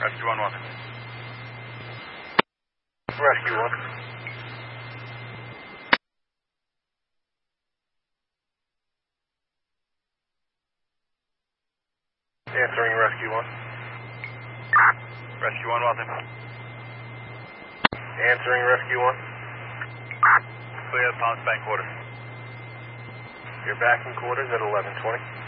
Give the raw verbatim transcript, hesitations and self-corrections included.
Rescue one one. Rescue one. Answering Rescue one. Rescue one one. Answering Rescue one. Clear Palms Bank quarters. You're back in quarters at eleven twenty.